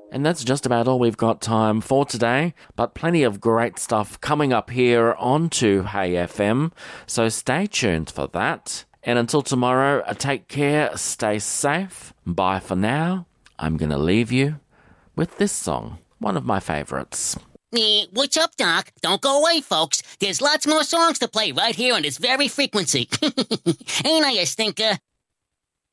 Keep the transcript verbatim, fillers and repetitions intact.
And that's just about all we've got time for today, but plenty of great stuff coming up here on two Hey F M, so stay tuned for that. And until tomorrow, take care, stay safe. Bye for now. I'm going to leave you with this song, one of my favorites. Eh, what's up, Doc? Don't go away, folks. There's lots more songs to play right here on this very frequency. Ain't I a stinker?